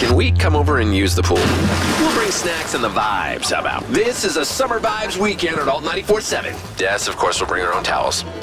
Can we come over and use the pool? We'll bring snacks and the vibes, how about? This is a Summer Vibes weekend at Alt 94.7. Yes, of course, we'll bring our own towels.